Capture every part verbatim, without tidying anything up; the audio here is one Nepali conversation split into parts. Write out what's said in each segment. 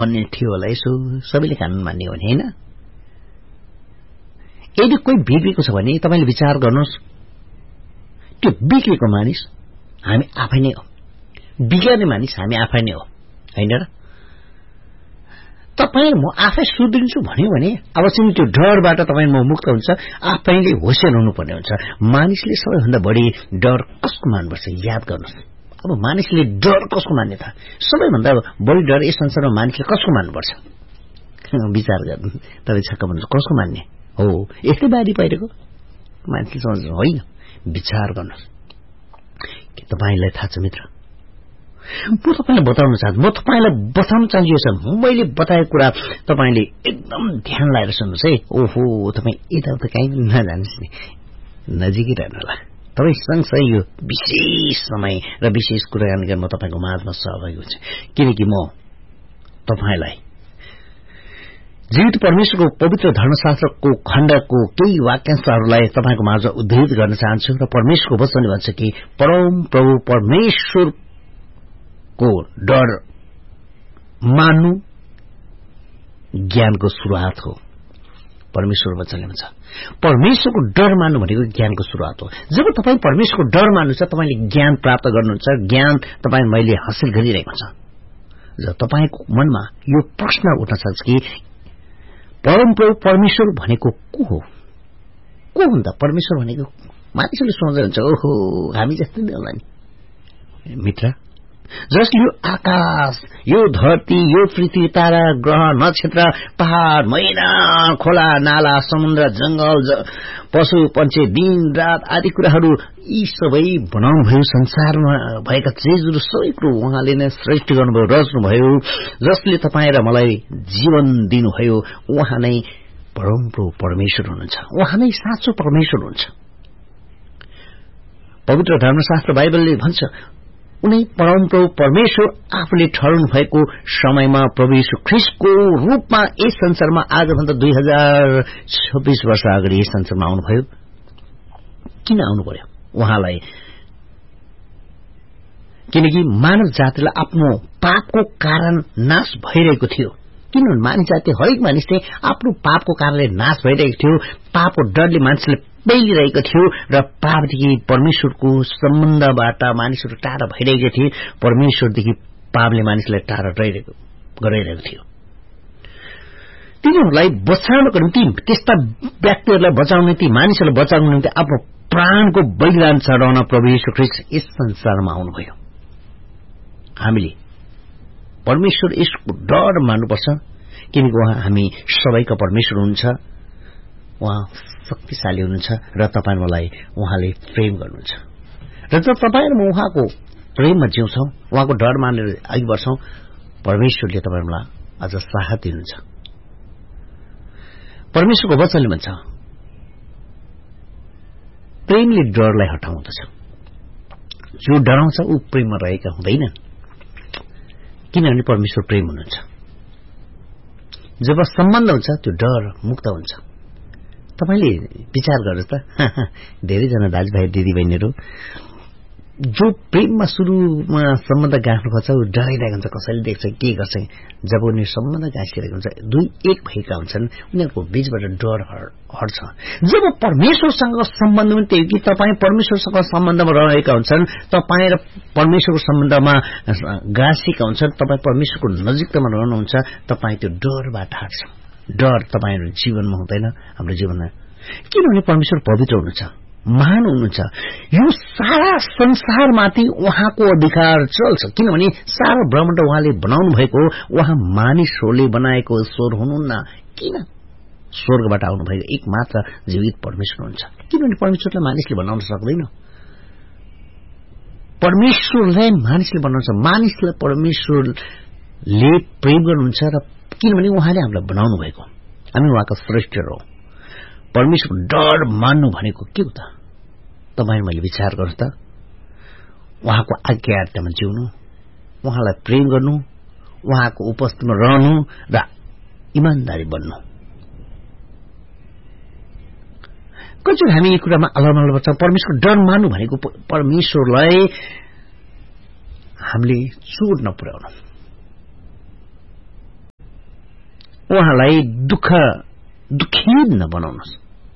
भन्ने थियो होला यसो सबैले कानून मान्ने हो नि हैन यदि कोही बिग्रेको छ भने तपाईले विचार गर्नुहोस् त्यो बिग्रेको मानिस हामी आफै नै हो बिग्रने मानिस हामी आफै नै हो हैन र तपाई म आफै सुध्रिन्छु भन्यो भने अब चाहिँ त्यो डरबाट तपाई म मुक्त हुन्छ आफैले होशियार हुनुपर्ने हुन्छ मानिसले सबैभन्दा बढी डर कसको मान्नुपर्छ याद गर्नुहोस् अब मानिसले डर कसको मान्ने त सबैभन्दा बढी डर यस संसारमा मानिसले कसको मान्नुपर्छ विचार गर्नु तपाई छक्क पर्नुहुन्छ कसको मान्ने हो यस्तै बारी पहिरेको मान्छे सोच्नु होइन विचार गर्नुहोस् के तपाईलाई थाहा छ मित्र म तपाईलाई बताउन चाहन्छु म तपाईलाई बताउन चाहन्छु यसो मैले बताएको कुरा तपाईले एकदम ध्यान लाएर सुन्नुहोस् है ओहो तपाई यताउता कहीँ नजानुहोस् नि नजिकै रहनु होला तपाई सँगसँगै यो विशेष समय र विशेष कुराकानी गर्न म तपाईको माझमा सहभागी हुन्छु किनकि म तपाईलाई जीवित परमेश्वरको पवित्र धर्मशास्त्रको खण्डको केही वाक्यांशहरूलाई तपाईको माझमा उद्धृत गर्न चाहन्छु र परमेश्वरको वचनले भन्छ कि परम प्रभु परमेश्वरको डर मान्नु ज्ञानको सुरुवात हो परमेश्वर वचनले भन्छ परमेश्वरको डर मान्नु भनेको ज्ञानको सुरुवात हो जब तपाई परमेश्वरको डर मान्नुहुन्छ तपाईले ज्ञान प्राप्त गर्नुहुन्छ ज्ञान तपाई मैले हासिल गरिरहेको छ जब तपाईको मनमा यो प्रश्न उठ्न सक्छ कि परम प्रभु परमेश्वर भनेको को हो को हुन् त परमेश्वर भनेको मानिसले सोच्दै हुन्छ ओहो हामी जस्तै नै होला नि मित्र जसले यो आकाश यो धरती यो पृथ्वी तारा ग्रह नक्षत्र पहाड मैदान खोला नाला समुद्र जंगल पशु पंक्षी दिन रात आदि कुराहरू यी सबै बनाउनु भयो संसारमा भएका चिजहरू सबै कुरो उहाँले नै सृष्टि गर्नुभयो रच्नुभयो जसले तपाईँ र मलाई जीवन दिनुभयो उहाँ नै परमप्रभु परमेश्वर हुनुहुन्छ उहाँ नै साँचो परमेश्वर हुनुहुन्छ पवित्र धर्मशास्त्र बाइबलले भन्छ उनी परमप्रभु परमेश्वर आफूले ठहराउनु भएको समयमा प्रभु यीशु ख्रीष्टको रूपमा यस संसारमा आजभन्दा दुई हजार छब्बीस वर्ष अगाडि यस संसारमा आउनुभयो किन आउनु पर्यो उहाँलाई किनकि मानव जातिलाई आफ्नो पापको कारण नाश भइरहेको थियो किनभने मानिस जाति हरेक मानिसले आफ्नो पापको कारणले नाश भइरहेको थियो पापको डरले मानिसले पेलिरहेको थियो र पापदेखि परमेश्वरको सम्बन्धबाट मानिसहरू टाढा भइरहेको थिए परमेश्वरदेखि पापले मानिसलाई टाढा रहिरहेको गराइरहेको थियो तिनीहरूलाई बचाउनको निम्ति त्यस्ता व्यक्तिहरूलाई बचाउन निम्ति मानिसहरूलाई बचाउनको निम्ति आफ्नो प्राणको बलिदान चढाउन प्रभु यीशु ख्रीष्ट यस संसारमा आउनुभयो हामीले परमेश्वर यसको डर मान्नुपर्छ किनकि उहाँ हामी सबैका परमेश्वर हुनुहुन्छ उहाँ शक्तिशाली हुनुहुन्छ र तपाईँ मलाई उहाँले प्रेम गर्नुहुन्छ र जब तपाईँ र म उहाँको प्रेममा जिउँछौं उहाँको डर मानेर अघि बढ्छौं परमेश्वरले तपाईलाई अझ साहस दिनुहुन्छ परमेश्वरको वचनले भन्छ प्रेमले डरलाई हटाउँदछ जो डराउँछ ऊ प्रेममा रहेका हुँदैनन् किनभने परमेश्वर प्रेम हुनुहुन्छ जब सम्बन्ध हुन्छ त्यो डर मुक्त हुन्छ तपाईले विचार गर्नुहोस् त धेरैजना दाजुभाइ दिदीबहिनीहरू जो प्रेममा सुरुमा सम्बन्ध गाँच्नु खोज्छ ऊ डराइरहेको हुन्छ कसैले देख्छ के गर्छ जब उनीहरू सम्बन्ध गाँसिरहेको हुन्छ दुई एक भएका हुन्छन् उनीहरूको बीचबाट डर हट्छ जब परमेश्वरसँग सम्बन्ध पनि त्यही कि तपाईँ परमेश्वरसँग सम्बन्धमा रहेका हुन्छन् तपाईँ र परमेश्वरको सम्बन्धमा गाँसेका हुन्छन् तपाईँ परमेश्वरको नजिकतामा रहनुहुन्छ तपाईँ त्यो डरबाट हट्छ डर तपाईहरु जीवनमा हुँदैन हाम्रो जीवनमा किनभने परमेश्वर पवित्र हुनुहुन्छ महान हुनुहुन्छ यो सारा संसारमाथि उहाँको अधिकार चल्छ किनभने सारा ब्रह्माण्ड उहाँले बनाउनु भएको उहाँ मानिसहरूले बनाएको ईश्वर हुनुहुन्न किन स्वर्गबाट आउनु भएको एक मात्र जीवित परमेश्वर हुनुहुन्छ किनभने परमेश्वरलाई मानिसले बनाउन सक्दैन परमेश्वरलाई मानिसले बनाउँछ मानिसलाई परमेश्वरले प्रेम गर्नुहुन्छ र किनभने उहाँले हामीलाई बनाउनु भएको हामी उहाँका श्रेष्ठ हौ परमेश्वरको डर मान्नु भनेको के हो त तपाईहरु मैले विचार गर्नुस् त उहाँको आज्ञामा जिउनु उहाँलाई प्रेम गर्नु उहाँको उपस्थितिमा रहनु र इमानदारी बन्नु कहिले हामी यो कुरामा अलमल पर्छ परमेश्वरको डर मान्नु भनेको परमेश्वरलाई हामीले चोट नपुर्याउनु उहाँलाई दुःख दुखी नबनाउनुहोस्।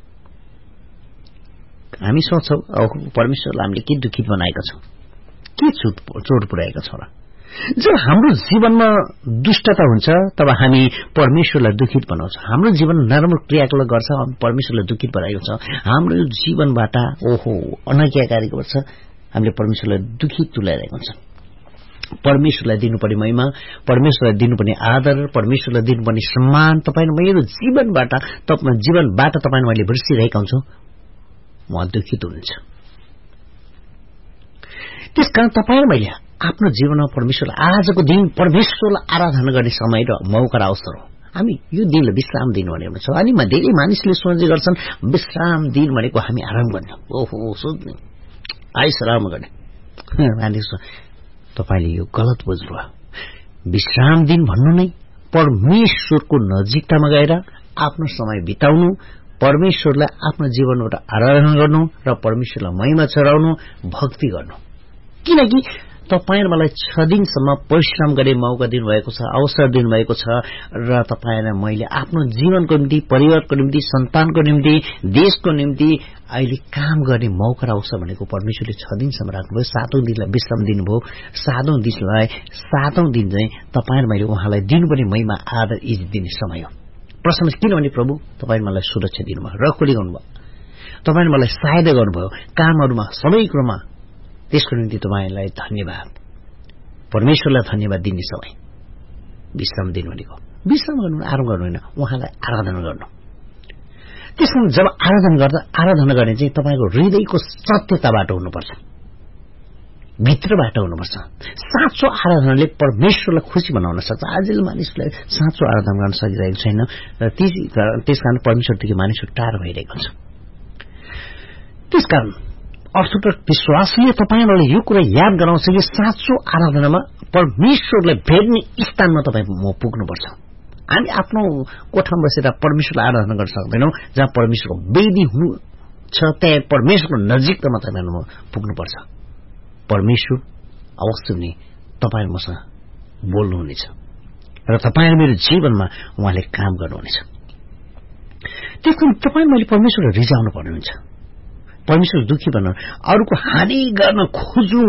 हामी सोच्छौं परमेश्वरलाई हामीले के दुखित बनाएका छौं, के चोट पुर्याएका छौं र। जब हाम्रो जीवनमा दुष्टता हुन्छ तब हामी परमेश्वरलाई दुखित बनाउँछौं। हाम्रो जीवन नराम्रो क्रियाकलाप गर्छ, हामी परमेश्वरलाई दुखित बनाएको छ। हाम्रो जीवनबाट ओहो अनाज्ञाकारी गर्छ, हामीले परमेश्वरलाई दुखित तुल्याइरहेको हुन्छ। परमेश्वरलाई दिनुपर्ने महिमा, परमेश्वरलाई दिनुपर्ने आदर, परमेश्वरलाई दिनुपर्ने सम्मान तपाईँ मेरो जीवनबाट तपाईँ जीवनबाट तपाईँ मैले बिर्सिरहेका हुन्छौं, उहाँ दुखित हुनुहुन्छ। त्यसकारण तपाईँ र मैले आफ्नो जीवनमा परमेश्वरलाई आजको दिन परमेश्वरलाई आराधना गर्ने समय र मौका र अवसर हो। हामी यो दिनलाई विश्राम दिन भनेको छौं। अनि धेरै मानिसले सोच्ने गर्छन् विश्राम दिन भनेको हामी आराम गर्ने, ओहो सोच्ने आइस आराम गर्ने। मानिस तपाईले यो गलत बुझ्नुभयो। विश्राम दिन भन्नु नै परमेश्वरको नजिकतामा गएर आफ्नो समय बिताउनु, परमेश्वरलाई आफ्नो जीवनबाट आराधना गर्नु र परमेश्वरलाई महिमा चढाउनु, भक्ति गर्नु। किनकि तपाईँ र मलाई छ दिनसम्म परिश्रम गर्ने मौका दिनुभएको छ, अवसर दिनुभएको छ र तपाईँ र मैले आफ्नो जीवनको निम्ति, परिवारको निम्ति, सन्तानको निम्ति, देशको निम्ति अहिले काम गर्ने मौका र अवसर भनेको परमेश्वरले छ दिनसम्म राख्नुभयो। सातौं दिनलाई विश्राम दिनुभयो। सातौं दिनलाई सातौं दिन चाहिँ तपाईँ र मैले उहाँलाई दिनुपर्ने महिमा आदर इज्जत दिने समय हो। प्रश्न किनभने प्रभु तपाईँ मलाई सुरक्षा दिनुभयो, रखोली गर्नुभयो, तपाईँ मलाई सहायता गर्नुभयो कामहरूमा, सबै कुरोमा। त्यसको निम्ति तपाईलाई धन्यवाद। परमेश्वरलाई धन्यवाद दिने समय विश्राम दिनु भनेको विश्राम गर्नु, आराम गर्नु होइन, उहाँलाई आराधना गर्नु। त्यसकारण जब आराधना गर्दा आराधना गर्ने चाहिँ तपाईको हृदयको सत्यताबाट हुनुपर्छ, भित्रबाट हुनुपर्छ। साँचो आराधनाले परमेश्वरलाई खुशी बनाउन सक्छ। आजले मानिसलाई साँचो आराधना गर्न सकिरहेको छैन र त्यसकारण परमेश्वरदेखि मानिसहरू टाढा भइरहेको छ। त्यसकारण अर्थात् विश्वासले तपाईलाई यो कुरा याद गराउँछ कि साँचो आराधनामा परमेश्वरलाई भेट्ने स्थानमा तपाईँ म पुग्नुपर्छ। हामी आफ्नो कोठामा बसेर परमेश्वरलाई आराधना गर्न सक्दैनौं। जहाँ परमेश्वरको वेदी छ त्यहाँ परमेश्वरको नजिकतामा तपाईँ म पुग्नुपर्छ। परमेश्वर अवश्य नै तपाईँ मसँग बोल्नुहुनेछ र तपाईँ मेरो जीवनमा उहाँले काम गर्नुहुनेछ। त्यसकारण तपाईँ मैले परमेश्वरलाई रिजाउनु पर्ने हुन्छ। परमेश्वर दुखी बन्न, अरूको हानि गर्न खोज्नु,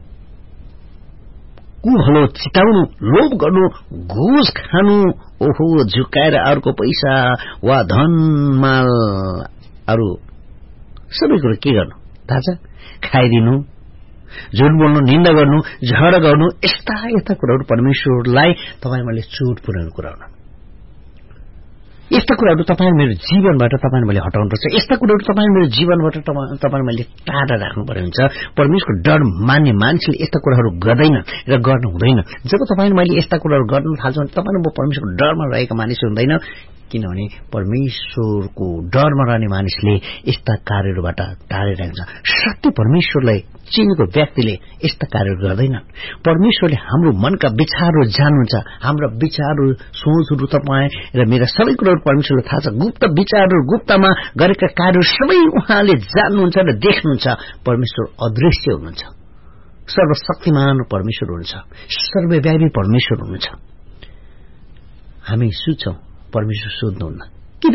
कुभलो चिताउनु, लोभ गर्नु, घुस खानु, ओहो झुकाएर अरूको पैसा वा धन माल अरू सबै कुरो के गर्नु थाहा छ, खाइदिनु, झुट बोल्नु, निन्दा गर्नु, झगडा गर्नु, यस्ता यस्ता कुराहरू परमेश्वरलाई तपाईँ मैले चोट पुर्याउने कुराहरू। यस्ता कुराहरू तपाईँ मेरो जीवनबाट तपाईँ मैले हटाउनुपर्छ। यस्ता कुराहरू तपाईँ मेरो जीवनबाट तपाईँ मैले टाढा राख्नुपर्ने हुन्छ। परमेश्वरको डर मान्ने मान्छेले यस्ता कुराहरू गर्दैन र गर्नु हुँदैन। जब तपाईँ मैले यस्ता कुराहरू गर्न थाल्छौँ भने तपाईँ म परमेश्वरको डरमा रहेका मानिस हुँदैन। किनभने परमेश्वरको डरमा रहने मानिसले यस्ता कार्यहरूबाट टाढै रहन्छ। सत्य परमेश्वरलाई चिनेको व्यक्तिले यस्ता कार्यहरू गर्दैन। परमेश्वरले हाम्रो मनका विचारहरू जान्नुहुन्छ। हाम्रा विचारहरू, सोचहरू तपाईँ र मेरा सबै कुराहरू परमेश्वरलाई थाहा छ। गुप्त विचारहरू, गुप्तमा गरेका कार्यहरू सबै उहाँले जान्नुहुन्छ र देख्नुहुन्छ। परमेश्वर अदृश्य हुनुहुन्छ, सर्वशक्तिमान परमेश्वर हुनुहुन्छ, सर्वव्यापी परमेश्वर हुनुहुन्छ। हामी सोच्छौं परमेश्वर सोध्नुहुन्न। किन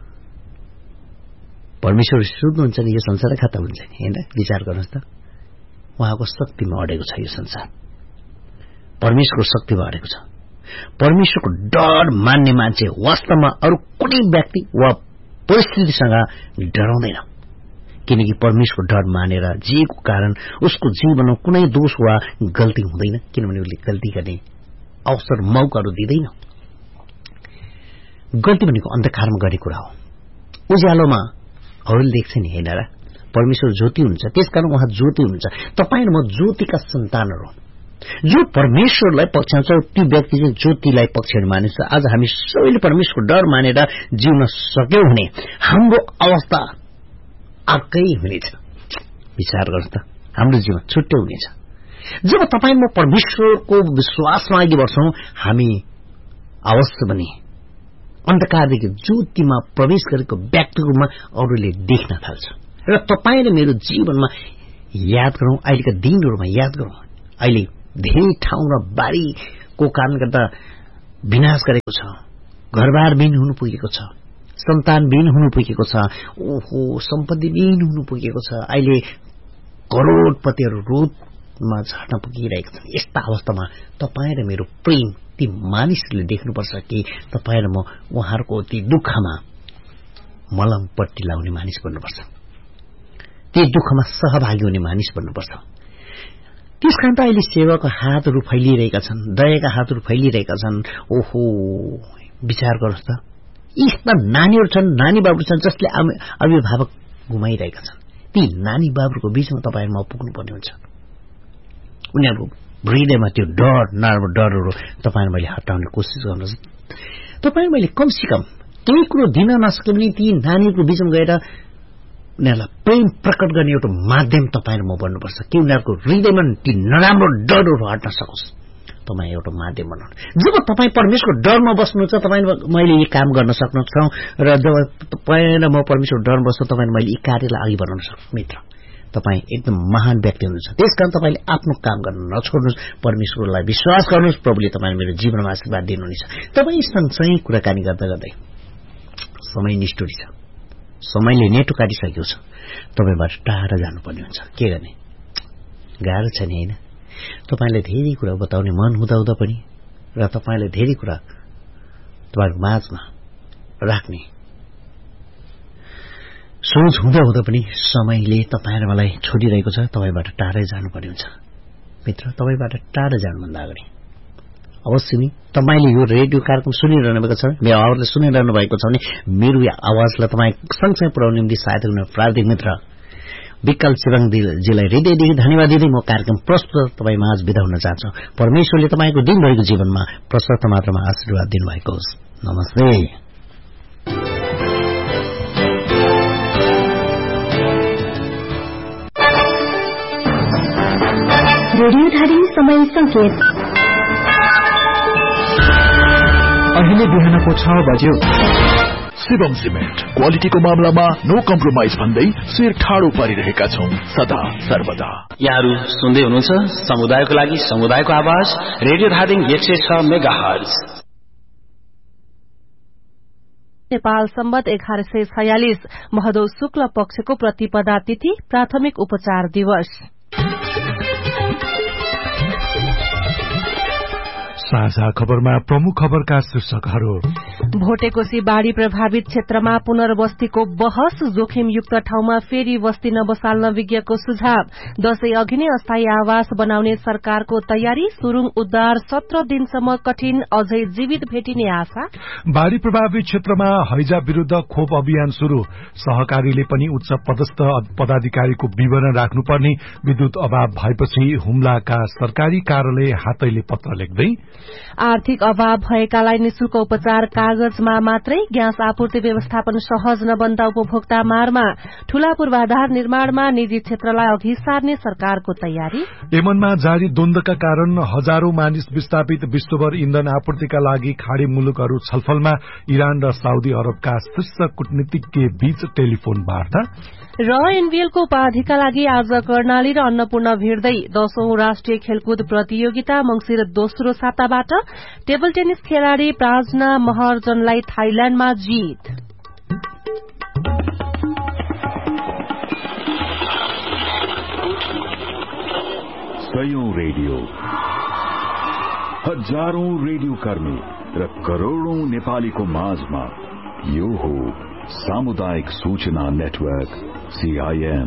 परमेश्वर सोध्नुहुन्छ नि? यो संसार खत्तम हुन्छ नि हैन? विचार गर्नुहोस् त। उहाँको शक्तिमा अडेको छ यो संसार, परमेश्वरको शक्तिमा अडेको छ। परमेश्वरको डर मान्ने मान्छे वास्तवमा अरू कुनै व्यक्ति वा परिस्थितिसँग डराउँदैन। किनकि परमेश्वरको डर मानेर जिएको कारण उसको जीवनमा कुनै दोष वा गल्ती हुँदैन। किनभने उसले गल्ती गर्ने अवसर मौकाहरू दिँदैन। गल्ती भनेको अन्धकारमा गर्ने कुरा हो। उज्यालोमा अरूले देख्छ नि हैन र? परमेश्वर ज्योति हुन्छ, त्यसकारण उहाँ ज्योति हुन्छ। तपाईँ र म ज्योतिका सन्तानहरू। जो परमेश्वरलाई पछ्याउँछ ती व्यक्ति चाहिँ ज्योतिलाई पछ्याउने मानिस। आज हामी सबैले परमेश्वरको डर मानेर जिउन सक्यौं भने हाम्रो अवस्था अर्कै हुनेछ। विचार गर्नु त, हाम्रो जीवन छुट्टै हुनेछ। जब तपाईँ म परमेश्वरको विश्वासमा अघि बढ्छौं, हामी अवश्य पनि अन्धकारदेखि ज्योतिमा प्रवेश गरेको व्यक्तिको रूपमा अरूले देख्न थाल्छ। र तपाईँ र मेरो जीवनमा याद गरौं, अहिलेका दिनहरूमा याद गरौं। अहिले धेरै ठाउँ र बाढीको कारण गर्दा विनाश गरेको छ, घरबारविहीन हुनु पुगेको छ, सन्तानविहीन हुनु पुगेको छ, ओहो सम्पत्तिविहीन हुनु पुगेको छ, अहिले करोडपतिहरू रोडमा झर्न पुगिरहेका छन्। यस्ता अवस्थामा तपाईँ र मेरो प्रेम ती मानिसहरूले देख्नुपर्छ कि तपाईँ र म उहाँहरूको ती दुःखमा मलमपट्टि लाउने मानिस बन्नुपर्छ, ती दुःखमा सहभागी हुने मानिस बन्नुपर्छ। त्यसकारण त अहिले सेवाको हातहरू फैलिरहेका छन्, दयाका हातहरू फैलिरहेका छन्। ओहो विचार गर्नुहोस् त, यस्ता नानीहरू छन्, नानी बाबुहरू छन् जसले अभिभावक गुमाइरहेका छन्। ती नानी बाबुहरूको बीचमा तपाईँ म पुग्नुपर्ने हुन्छ। उनीहरूको हृदयमा त्यो डर नराम्रो डरहरू तपाईँ मैले हटाउने कोसिस गर्नुहोस्। तपाईँ मैले कमसेकम केही कुरो दिन नसके पनि ती नानीहरूको बीचमा गएर उनीहरूलाई प्रेम प्रकट गर्ने एउटा माध्यम तपाईँ र म बन्नुपर्छ कि उनीहरूको हृदयमा ती नराम्रो डरहरू हट्न सकोस्। तपाईँ एउटा माध्यम बनाउनु। जब तपाईँ परमेश्वरको डरमा बस्नुहुन्छ, तपाईँ मैले यी काम गर्न सक्नुहुन्छ र जब तपाईँ र म परमेश्वरको डरमा बस्छु, तपाईँ मैले यी कार्यलाई अघि बढाउन सक्छु। मित्र, तपाईँ एकदम महान व्यक्ति हुनुहुन्छ। त्यसकारण तपाईँले आफ्नो काम गर्न नछोड्नुहोस्, परमेश्वरलाई विश्वास गर्नुहोस्, प्रभुले तपाईँ मेरो जीवनमा आशीर्वाद दिनुहुनेछ। तपाईँ सँगसँगै कुराकानी गर्दा गर्दै समय निष्ठुरी छ, समयले नेटो काटिसकेको छ, तपाईँबाट टाढा जानुपर्ने हुन्छ। के गर्ने, गाह्रो छ नि होइन? तपाईँलाई धेरै कुरा बताउने मन हुँदा हुँदा पनि र तपाईँलाई धेरै कुरा तपाईँको माझमा राख्ने सोच हुँदा हुँदा पनि समयले तपाईँ र मलाई छोडिरहेको छ। तपाईँबाट टाढै जानुपर्ने हुन्छ। मित्र, तपाईँबाट टाढा जानुभन्दा अगाडि अवश्य नै तपाईँले यो रेडियो कार्यक्रम सुनिरहनु भएको छ, मेरो आवाजले सुनिरहनु भएको छ भने मेरो आवाजलाई तपाईँ सँगसँगै पुर्याउने निम्ति सहायता गर्न प्राविधिक मित्र विकल छिवाङजीलाई हृदयदेखि धन्यवाद दिँदै म कार्यक्रम प्रस्तुत तपाईँ माझ बिदा हुन चाहन्छु। परमेश्वरले तपाईँको दिनभरिको जीवनमा प्रशस्त मात्रामा आशीर्वाद दिनुभएको होस्। नमस्ते। रेडियो धारी समय संकेत अहिले बिहानको छ बज्यो। शिवम सिमेन्ट क्वालिटीको मामलामा नो कम्प्रोमाइज भन्दै शिर ठाडो परिरहेका छौं सदा सर्वदा। यहाँहरू सुन्दै हुनुहुन्छ समुदायको लागि समुदायको आवाज रेडियो धादिङ एक सय छ मेगाहर्ज। नेपाल सम्बत एघार सय छयालिस महदौ शुक्ल पक्षको प्रतिपदा तिथि प्राथमिक उपचार दिवस। साझा खबरमा प्रमुख खबरका शीर्षकहरू। भोटेकोशी बाढ़ी प्रभावित क्षेत्रमा पुनर्बस्तीको बहस, जोखिमयुक्त ठाउँमा फेरि बस्ती नबसाल्न विज्ञको सुझाव, दशैं अघि नै अस्थायी आवास बनाउने सरकारको तयारी, सुरुङ उद्धार सत्र दिनसम्म कठिन, अझै जीवित भेटिने आशा। बाढ़ी प्रभावित क्षेत्रमा हैजा विरूद्ध खोप अभियान शुरू, सहकारीले पनि उच्च पदस्थ पदाधिकारीको विवरण राख्नुपर्ने, विद्युत अभाव भएपछि हुम्लाका सरकारी कार्यालय हातैले पत्र लेख्दै। आर्थिक अभाव भएकालाई निशुल्क उपचार कागजमा मात्रै, ग्यास आपूर्ति व्यवस्थापन सहज नबन्दा उपभोक्ता मारमा, ठूला पूर्वाधार निर्माणमा निजी क्षेत्रलाई अघि सार्ने सरकारको तयारी। यमनमा जारी द्वन्द्वका कारण हजारौं मानिस विस्थापित, विश्वभर इन्धन आपूर्तिका लागि खाड़ी मुलुकहरू छलफलमा, इरान र साउदी अरबका शीर्ष कूटनीतिज्ञ बीच टेलिफोन वार्ता। र एनबीएलको उपाधिका लागि आज कर्णाली र अन्नपूर्ण भिड्दै दशौं राष्ट्रिय खेलकुद प्रतियोगिता मंसिर दोस्रो साताबाट टेबल टेनिस खेलाड़ी प्राजना महर्जनलाई थाइल्याण्डमा जीत। सयौं रेडियो, हजारौं रेडियो कर्मी र करोड़ौं नेपालीको माझमा यो हो सामुदायिक सूचना नेटवर्क सीआईएन।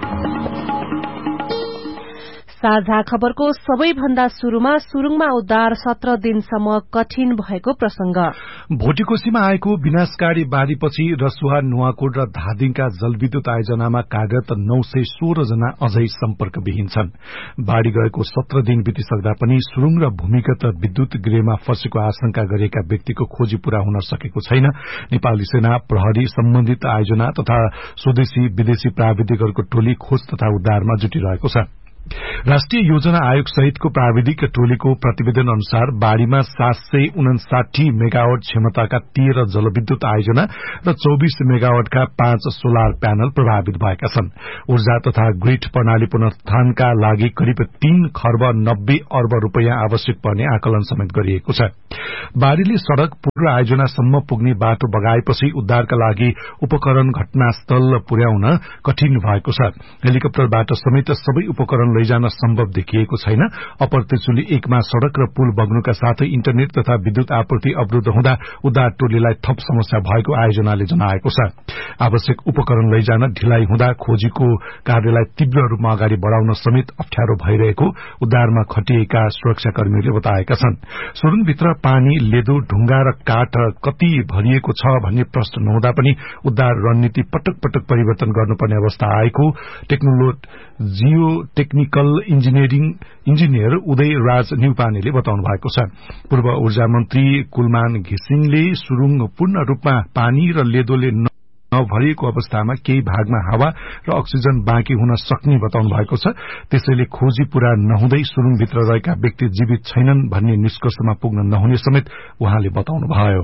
साझा खबरको सबैभन्दा शुरूमा सुरुङमा उद्धार सत्र दिनसम्म कठिन भएको प्रसंग। भोटिकोशीमा आएको विनाशकारी बाढ़ीपछि रसुवा, नुवाकोट र धादिङका जलविद्युत आयोजनामा कार्यरत नौ सय सोह्र जना अझै सम्पर्कविहीन छन्। बाढ़ी गएको सत्र दिन बितिसक्दा पनि सुरुङ र भूमिगत विद्युत गृहमा फँसेको आशंका गरिएका व्यक्तिको खोजी पूरा हुन सकेको छैन। नेपाली सेना, प्रहरी, सम्बन्धित आयोजना तथा स्वदेशी विदेशी प्राविधिकहरूको टोली खोज तथा उद्धारमा जुटिरहेको छ। राष्ट्रिय योजना आयोग सहितको प्राविधिक टोलीको प्रतिवेदन अनुसार बाढ़ीमा सात सय उनासाठी मेगावाट क्षमताका तेह्र जलविद्युत आयोजना र चौबिस मेगावाटका पाँच सोलर प्यानल प्रभावित भएका छन्। ऊर्जा तथा ग्रिड प्रणाली पुनरुत्थानका लागि करिब तीन खर्ब नब्बे अर्ब रूपियाँ आवश्यक पर्ने आकलन समेत गरिएको छ। बाढ़ीले सड़क पुल र आयोजनासम्म पुग्ने बाटो बगाएपछि उद्धारका लागि उपकरण घटनास्थल पुर्याउन कठिन भएको छ। हेलिकप्टरबाट समेत सबै उपकरण लैजान सम्भव देखिएको छैन। अप्पर त्रिचुली एकमा सड़क र पुल बग्नुका साथै इन्टरनेट तथा विद्युत आपूर्ति अवरूद्ध हुँदा उद्धार टोलीलाई थप समस्या भएको आयोजनाले जनाएको छ। आवश्यक उपकरण लैजान ढिलाइ हुँदा खोजीको कार्यलाई तीव्र रूपमा अगाडि बढ़ाउन समेत अप्ठ्यारो भइरहेको उद्धारमा खटिएका सुरक्षाकर्मीहरूले बताएका छन्। सुरुङभित्र पानी, लेदो, ढुंगा र काठ कति भरिएको छ भन्ने प्रश्न नहुँदा पनि उद्धार रणनीति पटक पटक परिवर्तन गर्नुपर्ने अवस्था आएको जियो टेक्निकल इन्जिनियरिङ इन्जिनियर उदय राज न्युपानेले बताउनु भएको छ। पूर्व ऊर्जा मन्त्री कुलमान घिसिङले सुरुङ पूर्ण रूपमा पानी र लेदोले नभरिएको अवस्थामा केही भागमा हावा र अक्सिजन बाँकी हुन सक्ने बताउनु भएको छ। त्यसैले खोजी पूरा नहुँदै सुरुङभित्र रहेका व्यक्ति जीवित छैनन् भन्ने निष्कर्षमा पुग्न नहुने समेत उहाँले बताउनुभयो।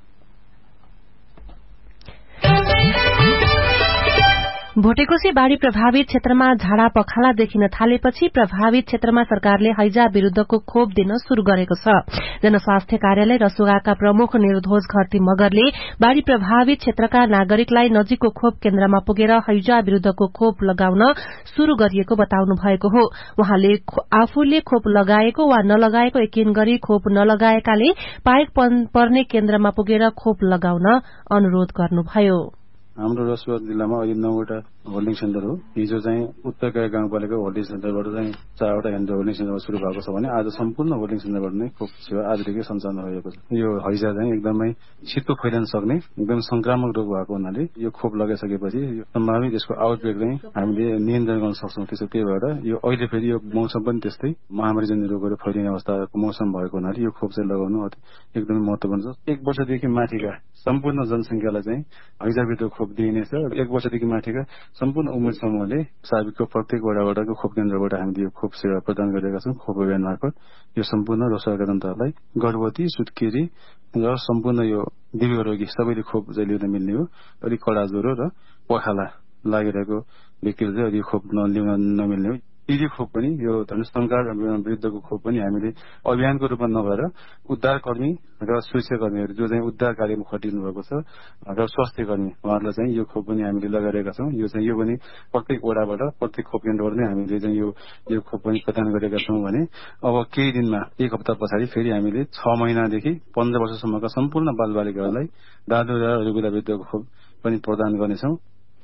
भोटेकोशी बाढ़ी प्रभावित क्षेत्रमा झाडा पखाला देखिन थालेपछि प्रभावित क्षेत्रमा सरकारले हैजा विरूद्धको खोप दिन शुरू गरेको छ। जनस्वास्थ्य कार्यालय रसुगाका प्रमुख निर्धोज घरती मगरले बाढ़ी प्रभावित क्षेत्रका नागरिकलाई नजिकको खोप केन्द्रमा पुगेर हैजा विरूद्धको खोप लगाउन शुरू गरिएको बताउनु भएको हो। उहाँले आफूले खोप लगाएको वा नलगाएको यकिन गरी खोप नलगाएकाले पाएक पर्ने केन्द्रमा पुगेर खोप लगाउन अनुरोध गर्नुभयो। हाम्रो रसुवा जिल्लामा अहिले नौवटा होल्डिङ सेन्टर हो। हिजो चाहिँ उत्तरकाय गाउँपालिका होल्डिङ सेन्टरबाट चाहिँ चारवटा केन्द्र होल्डिङ सेन्टरमा शुरू भएको छ भने आज सम्पूर्ण होल्डिङ सेन्टरबाट नै खोप सेवा आजदेखि सञ्चालन भएको छ। यो हैजा चाहिँ एकदमै छिटो फैलिन सक्ने एकदम संक्रामक रोग भएको हुनाले यो खोप लगाइसकेपछि यो सम्भावित यसको आउटब्रेक चाहिँ हामीले नियन्त्रण गर्न सक्छौँ। त्यसो त्यही भएर यो अहिले फेरि यो मौसम पनि त्यस्तै महामारीजन्य रोगहरू फैलिने अवस्थाको मौसम भएको हुनाले यो खोप चाहिँ लगाउनु एकदमै महत्त्वपूर्ण छ। एक वर्षदेखि माथिका सम्पूर्ण जनसंख्यालाई चाहिँ हैजा विरुद्ध खोप दिइनेछ। एक वर्षदेखि माथिका सम्पूर्ण उमेर समूहले साबिकको प्रत्येक वडावटाको खोप केन्द्रबाट हामीले यो खोप सेवा प्रदान गरेका छौँ। खोप अभियान मार्फत यो सम्पूर्ण रसुवाका जनतालाई गर्भवती, सुत्केरी र सम्पूर्ण यो दिव्य रोगी सबैले खोप चाहिँ लिन मिल्ने हो। अलिक कडा ज्वरो र पखाला लागिरहेको व्यक्तिले चाहिँ अलि खोप लिन नमिल्ने हो। यी खोप पनि यो धनुषंकार विरुद्धको खोप पनि हामीले अभियानको रूपमा नभएर उद्धारकर्मी र सुरक्षाकर्मीहरू जो चाहिँ उद्धार कार्यमा खटिनु भएको छ र स्वास्थ्य कर्मी उहाँहरूलाई चाहिँ यो खोप पनि हामीले लगाइरहेका छौँ। यो चाहिँ यो पनि प्रत्येक वडाबाट प्रत्येक खोप केन्द्रबाट नै हामीले चाहिँ यो यो खोप पनि प्रदान गरेका छौँ भने अब केही दिनमा एक हप्ता पछाडि फेरि हामीले छ महिनादेखि पन्ध्र वर्षसम्मका सम्पूर्ण बालबालिकाहरूलाई दादु र रुबेला विरुद्धको खोप पनि प्रदान गर्नेछौँ।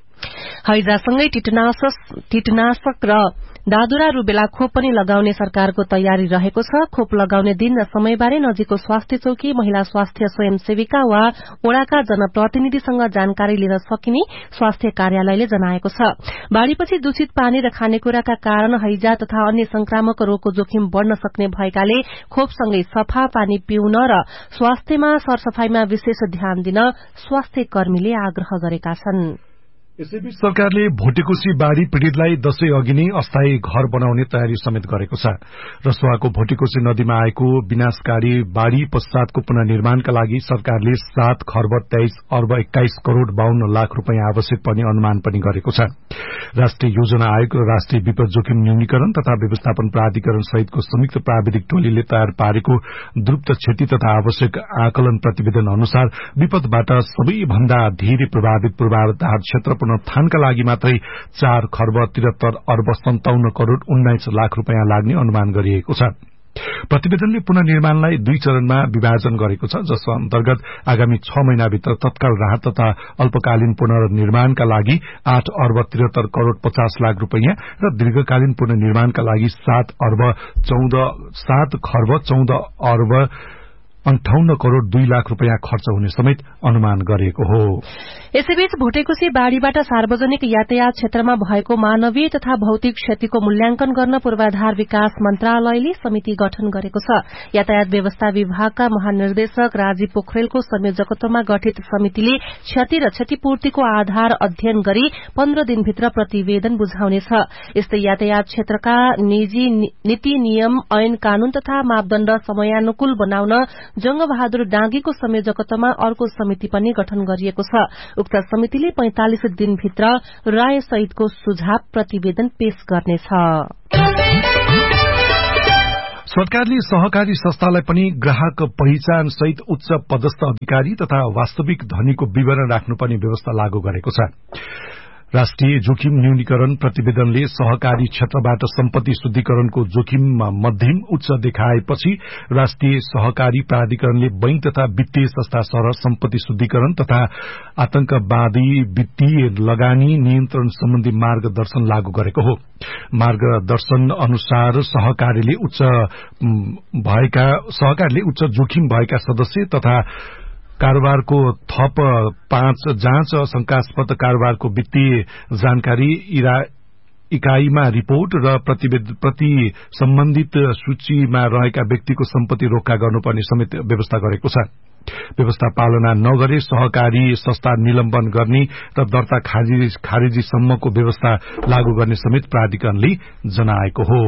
हैजासँगै कीटनाशक र दादुरा रुबेला खोप पनि लगाउने सरकारको तयारी रहेको छ। खोप लगाउने दिन र समयबारे नजिकको स्वास्थ्य चौकी, महिला स्वास्थ्य स्वयंसेविका वा वडाका जनप्रतिनिधिसँग जानकारी लिन सकिने स्वास्थ्य कार्यालयले जनाएको छ। बाढ़ीपछि दूषित पानी र खानेकुराका कारण हैजा तथा अन्य संक्रामक रोगको जोखिम बढ़न सक्ने भएकाले खोपसँगै सफा पानी पिउन र स्वास्थ्यमा सरसफाईमा विशेष ध्यान दिन स्वास्थ्य कर्मीले आग्रह गरेका छन्। यसैबीच सरकारले भोटेकोशी बाढ़ी पीड़ितलाई दशैं अघि नै अस्थायी घर बनाउने तयारी समेत गरेको छ। रसुवाको भोटेकोशी नदीमा आएको विनाशकारी बाढ़ी पश्चातको पुनर्निर्माणका लागि सरकारले सात खर्ब तेइस अर्ब एक्काइस करोड़ बाहन्न लाख रूपियाँ आवश्यक पर्ने अनुमान पनि गरेको छ। राष्ट्रिय योजना आयोग र राष्ट्रिय विपद जोखिम न्यूनीकरण तथा व्यवस्थापन प्राधिकरण सहितको संयुक्त प्राविधिक टोलीले तयार पारेको द्रुत क्षति तथा आवश्यक आकलन प्रतिवेदन अनुसार विपदबाट सबैभन्दा धेरै प्रभावित पूर्वाधार क्षेत्र पुनरुत्थानका लागि मात्रै चार खर्ब त्रिहत्तर अर्ब सन्ताउन्न करोड़ उन्नाइस लाख रूपियाँ लाग्ने अनुमान गरिएको छ। प्रतिवेदनले पुनर्निर्माणलाई दुई चरणमा विभाजन गरेको छ, जस अन्तर्गत आगामी छ महिनाभित्र तत्काल राहत तथा अल्पकालीन पुनर्निर्माणका लागि आठ अर्ब त्रिहत्तर करोड़ पचास लाख रूपियाँ र दीर्घकालीन पुनर्निर्माणका लागि सात अर्ब चौध सात खर्ब चौध अर्ब अन्ठाउन्न करोड़ दुई लाख रूपियाँ खर्च हुने समेत अनुमान गरिएको हो। यसैबीच भोटेकोशी बाढ़ीबाट सार्वजनिक यातायात क्षेत्रमा भएको मानवीय तथा भौतिक क्षतिको मूल्याङ्कन गर्न पूर्वाधार विकास मन्त्रालयले समिति गठन गरेको छ। यातायात व्यवस्था विभागका महानिर्देशक राजीव पोखरेलको संयोजकत्वमा गठित समितिले क्षति र क्षतिपूर्तिको आधार अध्ययन गरी पन्ध्र दिनभित्र प्रतिवेदन बुझाउनेछ। यस्तै यातायात क्षेत्रका निजी नीति नियम ऐन कानून तथा मापदण्ड समयानुकूल बनाउन जंगबहादुर डाँगीको संयोजकत्वमा अर्को समिति पनि गठन गरिएको छ। उक्त समितिले पैंतालिस दिनभित्र राय सहितको सुझाव प्रतिवेदन पेश गर्नेछ। सरकारले सहकारी संस्थालाई पनि ग्राहक पहिचान सहित उच्च पदस्थ अधिकारी तथा वास्तविक धनीको विवरण राख्नुपर्ने व्यवस्था लागू गरेको छ। राष्ट्रिय जोखिम न्यूनीकरण प्रतिवेदनले सहकारी क्षेत्रबाट सम्पत्ति शुद्धिकरणको जोखिम मध्यम उच्च देखाएपछि राष्ट्रिय सहकारी प्राधिकरणले बैंक तथा वित्तीय संस्था सरह सम्पत्ति शुद्धिकरण तथा आतंकवादी वित्तीय लगानी नियन्त्रण सम्बन्धी मार्गदर्शन लागू गरेको हो। मार्गदर्शन अनुसार सहकारीले उच्च भएका सहकारीले उच्च जोखिम भएका सदस्य तथा कारोबारको थप पाँच जाँच शंकास्पद कारोबारको वित्तीय जानकारी इकाईमा रिपोर्ट र प्रति सम्बन्धित सूचीमा रहेका व्यक्तिको सम्पत्ति रोक्का गर्नुपर्ने समेत व्यवस्था गरेको छ। व्यवस्था पालना नगरे सहकारी संस्था निलम्बन गर्ने र दर्ता खारिजीसम्मको व्यवस्था लागू गर्ने समेत प्राधिकरणले जनाएको हो।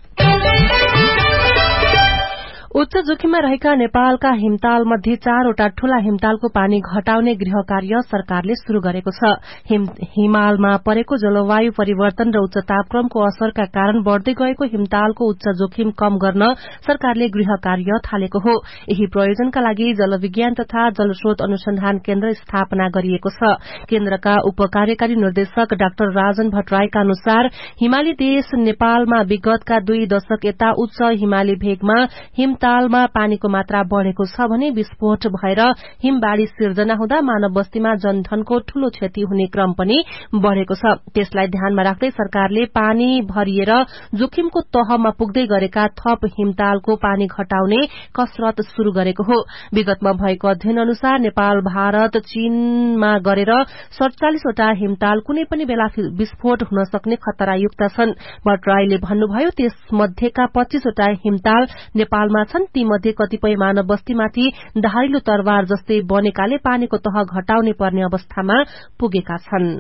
उच्च जोखिममा रहेका नेपालका हिमताल मध्ये चारवटा ठूला हिमतालको पानी घटाउने गृह कार्य सरकारले शुरू गरेको छ। हिम, हिमालमा परेको जलवायु परिवर्तन र उच्च तापक्रमको असरका कारण बढ़दै गएको हिमतालको उच्च जोखिम कम गर्न सरकारले गृह कार्य थालेको हो। यही प्रयोजनका लागि जलविज्ञान तथा जलस्रोत अनुसन्धान केन्द्र स्थापना गरिएको छ। केन्द्रका उपकार्यकारी निर्देशक डाक्टर राजन भट्टराईका अनुसार हिमाली देश नेपालमा विगतका दुई दशक यता उच्च हिमाली भेगमा हिम तालमा पानीको मात्रा बढ़ेको छ भने विस्फोट भएर हिमबाढ़ी सिर्जना हुँदा मानव बस्तीमा जनधनको ठूलो क्षति हुने क्रम पनि बढ़ेको छ। त्यसलाई ध्यानमा राख्दै सरकारले पानी भरिएर जोखिमको तहमा पुग्दै गरेका थप हिमतालको पानी घटाउने कसरत शुरू गरेको हो। विगतमा भएको अध्ययन अनुसार नेपाल भारत चीनमा गरेर सड़चालिसवटा हिमताल कुनै पनि बेला विस्फोट हुन सक्ने खतरायुक्त छन्। भट्टराईले भन्नुभयो त्यसमध्येका पच्चीसवटा हिमताल नेपालमा छन्। तीमध्ये कतिपय मानव बस्तीमाथि धारिलो तरवार जस्तै बनेकाले पानीको तह घटाउने पर्ने अवस्थामा पुगेका छन्।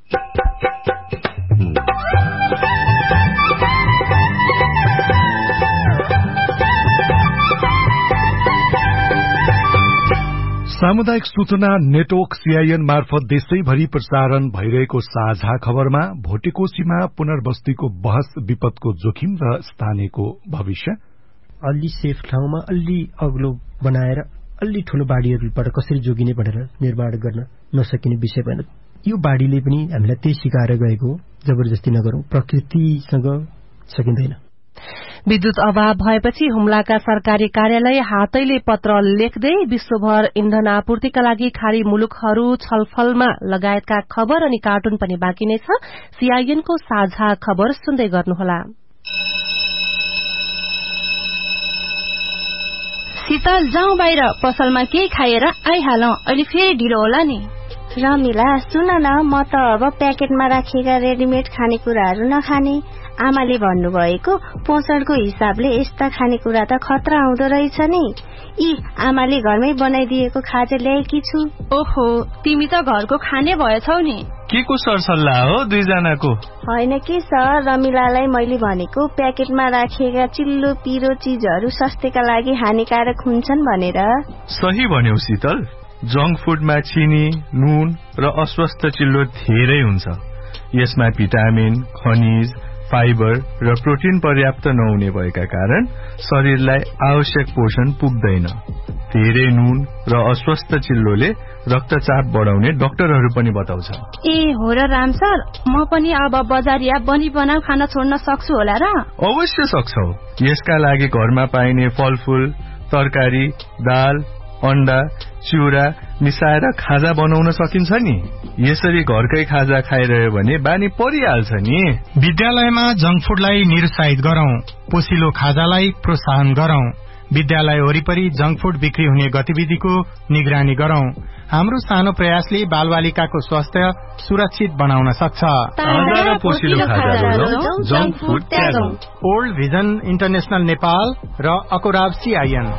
सामुदायिक सूचना नेटवर्क सीआईएन मार्फत देशैभरि प्रसारण भइरहेको साझा खबरमा भोटेकोशीमा पुनर्बस्तीको बहस विपदको जोखिम र स्थानीयको भविष्य, अलि सेफ ठाउँमा अलि अग्लो बनाएर अलि ठूलो बाढ़ीहरूबाट कसरी जोगिने भनेर निर्माण गर्न नसकिने विषय भएन। यो बाढ़ीले पनि हामीलाई त्यही सिकाएर गएको हो, जबरजस्ती नगरौं, प्रकृतिसँग सकिँदैन। विद्युत अभाव भएपछि हुम्लाका सरकारी कार्यालय हातैले पत्र लेख्दै विश्वभर इन्धन आपूर्तिका लागि खाड़ी मुलुकहरू छलफलमा लगायतका खबर अनि कार्टुन पनि बाँकी नै छ। सीआईएनको साझा खबर सुन्दै गर्नुहोला। शीतल जाउँ बाहिर, पसलमा केही खाएर आइहालौं, अहिले फेरि ढिलो होला नि। रमिला सुन न, म त अब प्याकेटमा राखिएका रेडिमेड खानेकुराहरू नखाने। आमाले भन्नुभएको पोषणको हिसाबले यस्ता खानेकुरा त खतरा आउँदो रहेछ नि। यी आमाले घरमै बनाइदिएको खाजा ल्याएकी छु। ओहो, तिमी त घरको खाने भएछौ नि। के को सरसल्लाह हो दुईजनाको? होइन कि सर, रमिलालाई मैले भनेको प्याकेटमा राखिएका चिल्लो पिरो चीजहरू स्वास्थ्यका लागि हानिकारक हुन्छन् भनेर। सही भन्यौ शीतल, जंक फूडमा चिनी, नुन र अस्वस्थ चिल्लो धेरै हुन्छ। यसमा भिटामिन, खनिज, फाइबर र प्रोटिन पर्याप्त नहुने भएका कारण शरीरलाई आवश्यक पोषण पुग्दैन। धेरै नुन र अस्वस्थ चिल्लोले रक्तचाप बढाउने डाक्टरहरू पनि बताउँछ। ए हो र राम सर, म पनि अब बजारिया बनी बनाउ खान छोड्न सक्छु होला र? अवश्य सक्छौ। यसका लागि घरमा पाइने फलफूल, तरकारी, दाल, अण्डा, चिउरा मिसाएर खाजा बनाउन सकिन्छ नि। यसरी घरकै खाजा खाइरह्यो भने बानी परिहाल्छ नि। विद्यालयमा जंक फूडलाई निरुत्साहित गरौं, पोसिलो खाजालाई प्रोत्साहन गरौं। विद्यालय वरिपरि जंक फूड बिक्री हुने गतिविधिको निगरानी गरौं। हाम्रो सानो प्रयासले बालबालिकाको स्वास्थ्य सुरक्षित बनाउन सक्छ। ओल्ड भिजन इन्टरनेशनल नेपाल र अकोराब सीआईएन।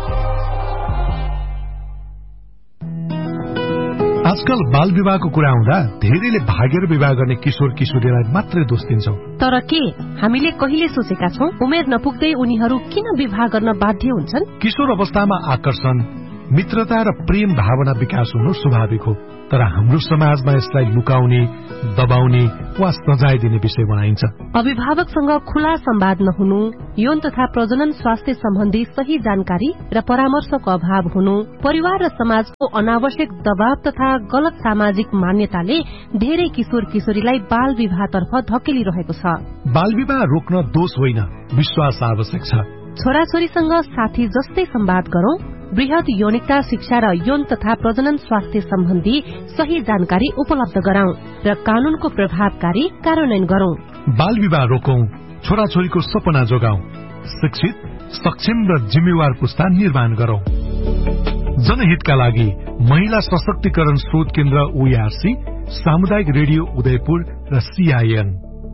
आजकल बाल विवाहको कुरा आउँदा धेरैले भागेर विवाह गर्ने किशोर किशोरीलाई मात्रै दोष दिन्छौं। तर के हामीले कहिले सोचेका छौं उमेर नपुग्दै उनीहरू किन विवाह गर्न बाध्य हुन्छन्? किशोर अवस्थामा आकर्षण, मित्रता र प्रेम भावना विकास हुनु स्वाभाविक हो, तर हाम्रो समाजमा यसलाई लुकाउने, दबाउने वा सजाय दिने विषय बनाइन्छ। अभिभावकसँग खुला संवाद नहुनु, यौन तथा प्रजनन स्वास्थ्य सम्बन्धी सही जानकारी र परामर्शको अभाव हुनु, परिवार र समाजको अनावश्यक दबाव तथा गलत सामाजिक मान्यताले धेरै किशोर किशोरीलाई बाल विवाहतर्फ धकेलिरहेको छ। बाल विवाह रोक्न दोष होइन, विश्वास आवश्यक छ। छोराछोरीसँग साथी जस्तै संवाद गरौं, वृहत यौनिकता शिक्षा र यौन तथा प्रजनन स्वास्थ्य सम्बन्धी सही जानकारी उपलब्ध गराउँ र कानूनको प्रभावकारी कार्यान्वयन गरौं। बाल विवाह रोकौं, छोराछोरीको सपना जोगाउँ, शिक्षित, सक्षम र जिम्मेवार पुस्ता निर्माण गरौं। जनहितका लागि महिला सशक्तिकरण शोध केन्द्र ओईआरसी, सामुदायिक रेडियो उदयपुर र सीआईएन।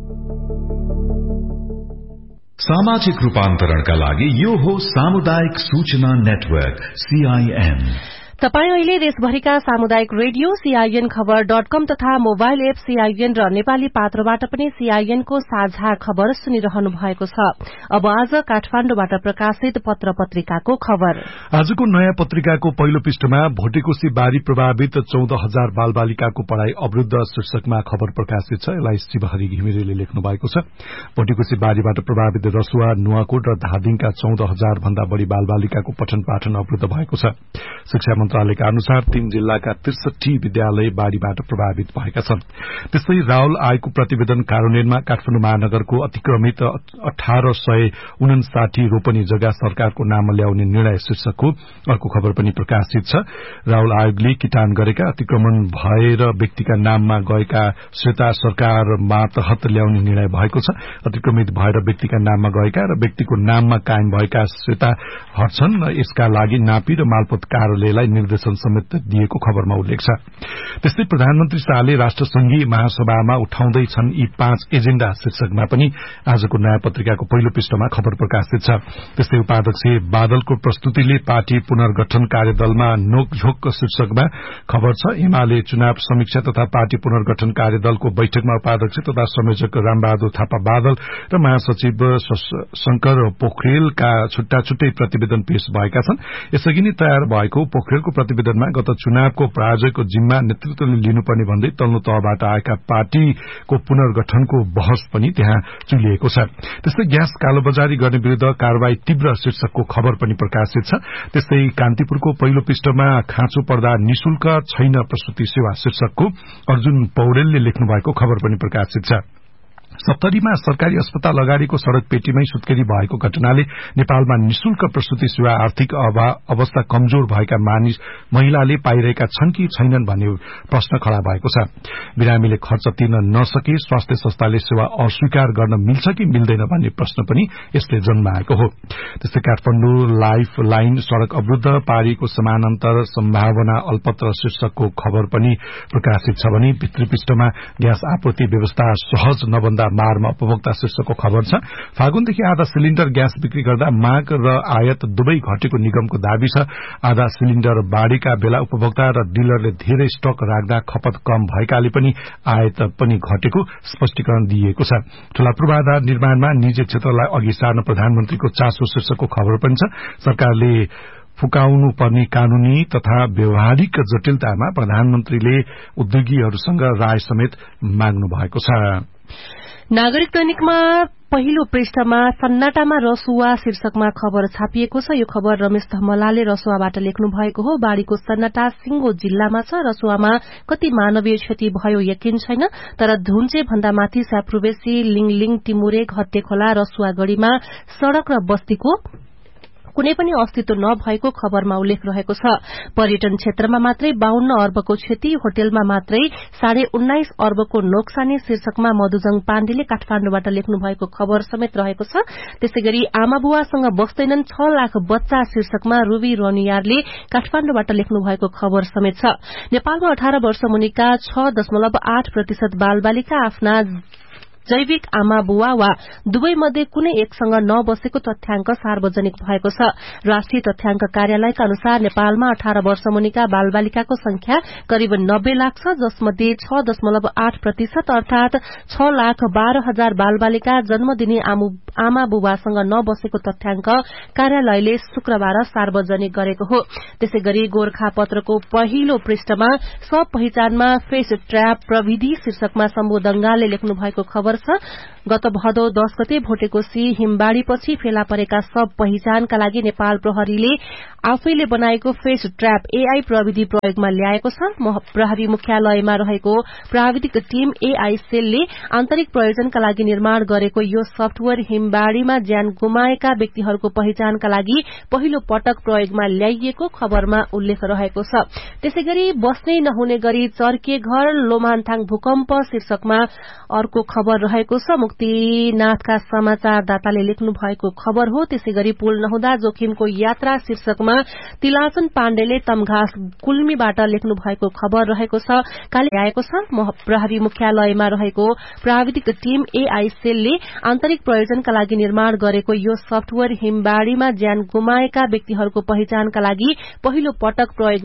सामाजिक रूपान्तरणका लागि यो हो सामुदायिक सूचना नेटवर्क सीआईएन। तपाई अहिले देशभरिका सामुदायिक रेडियो सीआईएन खबर डट कम तथा मोबाइल एप सीआईएन र नेपाली पात्रबाट पनि सीआईएन को साझा खबर सुनिरहनु भएको छ। अब आज काठमाडौँबाट प्रकाशित पत्र पत्रिकाको खबर। आजको नयाँ पत्रिकाको पहिलो पृष्ठमा भोटेकोशी बाढ़ी प्रभावित चौध हजार बाल बालिकाको पढ़ाई अवरुद्ध शीर्षकमा खबर प्रकाशित छ। यसलाई शिवहरि घिमिरेले लेख्नु भएको छ। भोटेकोशी बाढ़ीबाट प्रभावित रसुवा, नुवाकोट र धादिङका चौध हजार भन्दा बढ़ी बाल बालिकाको पठन पाठन अवरुद्ध भएको छ। शिक्षा मन्त्रालयका अनुसार तीन जिल्लाका त्रिसठी विद्यालय बाढ़ीबाट प्रभावित भएका छन्। त्यस्तै राहुल आयोगको प्रतिवेदन कार्यान्वयनमा काठमाडौँ महानगरको अतिक्रमित अठार सय उनासाठी रोपनी जग्गा सरकारको नाममा ल्याउने निर्णय शीर्षकको अर्को खबर पनि प्रकाशित छ। राहुल आयोगले किटान गरेका अतिक्रमण भएर व्यक्तिका नाममा गएका श्वेता सरकार मातहत ल्याउने निर्णय भएको छ। अतिक्रमित भएर व्यक्तिका नाममा गएका र व्यक्तिको नाममा कायम भएका श्वेता हट्छन्। यसका लागि नापी र मालपोत कार्यालयलाई निर्देशन समेत दिएको खबरमा उल्लेख छ। त्यस्तै प्रधानमन्त्री शाहले राष्ट्रसंघीय महासभामा उठाउँदैछन् यी पाँच एजेण्डा शीर्षकमा पनि आजको नयाँ पत्रिकाको पहिलो पृष्ठमा खबर प्रकाशित छ। त्यस्तै उपाध्यक्ष बादलको प्रस्तुतिले पार्टी पुनर्गठन कार्यदलमा नोकझोक शीर्षकमा खबर छ। एमाले चुनाव समीक्षा तथा पार्टी पुनर्गठन कार्यदलको बैठकमा उपाध्यक्ष तथा संयोजक रामबहादुर थापा बादल र महासचिव शंकर पोखरेलका छुट्टा छुट्टै प्रतिवेदन पेश भएका छन्। यसअघि नै तयार भएको पोखरेलको प्रतिवेदनमा गत चुनावको पराजयको जिम्मा नेतृत्वले लिनुपर्ने भन्दै तल्लो तहबाट आएका पार्टीको पुनर्गठनको बहस पनि त्यहाँ चुलिएको छ। त्यस्तै ग्यास कालोबजारी गर्ने विरूद्ध कारवाही तीव्र शीर्षकको खबर पनि प्रकाशित छ। त्यस्तै कान्तिपुरको पहिलो पृष्ठमा खाँचो पर्दा निशुल्क छैन प्रसुति सेवा शीर्षकको अर्जुन पौडेलले लेख्नु भएको खबर पनि प्रकाशित छ। सप्तरीमा सरकारी अस्पताल अगाडिको सड़क पेटीमै सुत्केरी भएको घटनाले नेपालमा निशुल्क प्रसुति सेवा आर्थिक अवस्था कमजोर भएका मानिस महिलाले पाइरहेका छन् कि छैनन् भन्ने प्रश्न खड़ा भएको छ। बिरामीले खर्च तिर्न नसके स्वास्थ्य संस्थाले सेवा अस्वीकार गर्न मिल्छ कि मिल्दैन भन्ने प्रश्न पनि यसले जन्माएको हो। त्यस्तै काठमाडौँ लाइफ लाइन सड़क अवरुद्ध पारिएको समानान्तर सम्भावना अल्पत्र शीर्षकको खबर पनि प्रकाशित छ भने भित्री पृष्ठमा ग्यास आपूर्ति व्यवस्था सहज नबन्दा मारमा उपभोक्ता शीर्षकको खबर छ। फागुनदेखि आधा सिलिण्डर ग्यास बिक्री गर्दा माग र आयात दुवै घटेको निगमको दावी छ। आधा सिलिण्डर बाढ़ीका बेला उपभोक्ता र डिलरले धेरै स्टक राख्दा खपत कम भएकाले पनि आयात पनि घटेको स्पष्टीकरण दिइएको छ। ठूला पूर्वाधार निर्माणमा निजी क्षेत्रलाई अघि सार्न प्रधानमन्त्रीको चासो शीर्षकको खबर पनि छ। सरकारले फुकाउनु पर्ने कानूनी तथा व्यवहारिक जटिलतामा प्रधानमन्त्रीले उद्योगीहरूसँग राय समेत माग्नु भएको छ। नागरिक दैनिकमा पहिलो पृष्ठमा सन्नाटामा रसुवा शीर्षकमा खबर छापिएको छ। यो खबर रमेश धमलाले रसुवाबाट लेख्नु भएको हो। बाढ़ीको सन्नाटा सिंगो जिल्लामा छ। रसुवामा कति मानवीय क्षति भयो यकिन छैन, तर धुन्चे भन्दा माथि स्याप्रुबेसी, लिङलिङ, टिमुरे, घट्टे खोला, रसुवागढ़ीमा सड़क र बस्तीको कुनै पनि अस्तित्व नभएको खबरमा उल्लेख रहेको छ। पर्यटन क्षेत्रमा मात्रै बाहन्न अर्बको क्षति, होटेलमा मात्रै साढे उन्नाइस अर्बको नोक्सानी शीर्षकमा मधुजङ पाण्डेले काठमाण्डुबाट लेख्नु भएको खबर समेत रहेको छ। त्यसैगरी आमा बुवासँग बस्दैनन् छ लाख बच्चा शीर्षकमा रुबी रनियारले काठमाण्डुबाट लेख्नु भएको खबर समेत छ। नेपालमा अठार वर्ष मुनिका छ दशमलव आठ प्रतिशत बालबालिका आफ्ना जैविक आमा बुवा वा दुवै मध्ये कुनै एकसँग नबसेको तथ्याङ्क सार्वजनिक भएको छ। राष्ट्रिय तथ्याङ्क कार्यालयका अनुसार नेपालमा अठार वर्ष मुनिका बालबालिकाको संख्या करिब नब्बे लाख छ, जसमध्ये छ दशमलव आठ प्रतिशत अर्थात छ लाख बाह्र हजार बालबालिका जन्म दिने आमा बुबासँग नबसेको तथ्याङ्क कार्यालयले शुक्रबार सार्वजनिक गरेको हो। त्यसैगरी गोरखापत्रको पहिलो पृष्ठमा सब पहिचानमा फेस ट्र्याप प्रविधि शीर्षकमा शम्भु दंगालले लेख्नु भएको खबर छ। गत भदौ दश गते भोटेकोशी हिमबाढ़ीपछि फेला परेका सब पहिचानका लागि नेपाल प्रहरीले आफैले बनाएको फेस ट्र्याप एआई प्रविधि प्रयोगमा ल्याएको छ। प्रहरी मुख्यालयमा रहेको प्राविधिक टीम एआई सेलले आन्तरिक प्रयोजनका लागि निर्माण गरेको यो सफ्टवेयर हिमबाढ़ीमा ज्यान गुमाएका व्यक्तिहरूको पहिचानका लागि पहिलो पटक प्रयोगमा ल्याइएको खबरमा उल्लेख रहेको छ। त्यसैगरी बस्नै नहुने गरी चर्के घर, लोमान्थाङ भूकम्प शीर्षकमा अर्को खबर रहेको छ। मुक्तिनाथका समाचारदाताले लेख्नु भएको खबर हो। त्यसैगरी पुल नहुँदा जोखिमको यात्रा शीर्षकमा तिलाचन पाण्डेले तमघास कुल्मीबाट लेख्नु भएको खबर रहेको छ। काली आएको छ। प्रहरी मुख्यालयमा रहेको प्राविधिक टीम एआई सेलले आन्तरिक प्रयोजनका लागि निर्माण गरेको यो सफ्टवेयर हिमबाढ़ीमा ज्यान गुमाएका व्यक्तिहरूको पहिचानका लागि पहिलो पटक प्रयोग